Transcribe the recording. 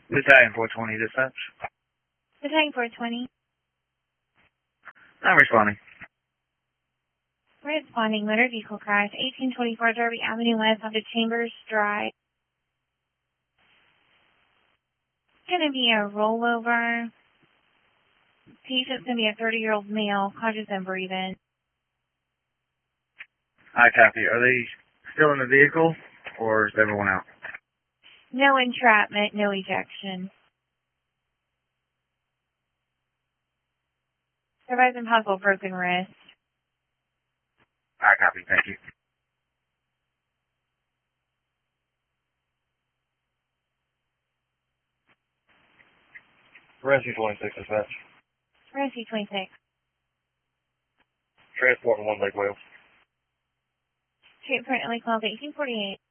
Battalion 420 dispatch. Battalion 420. I'm responding. Responding, motor vehicle crash, 1824 Derby Avenue West onto Chambers Drive. Going to be a rollover. Patient's going to be a 30-year-old male, conscious and breathing. I copy. Are they still in the vehicle, or is everyone out? No entrapment, no ejection. Surviving possible broken wrist. I copy. Thank you. Rescue 26 dispatch. Rescue 26. Transport in 1 Lake Wales. Transport Lake Wales 1848.